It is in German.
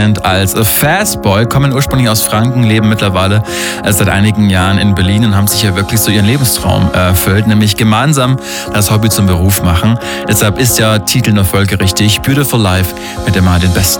als Fastboy, kommen ursprünglich aus Franken, leben mittlerweile seit einigen Jahren in Berlin und haben sich ja wirklich so ihren Lebenstraum erfüllt, nämlich gemeinsam das Hobby zum Beruf machen. Deshalb ist ja Titel nur folgerichtig: Beautiful Life mit immer den Besten.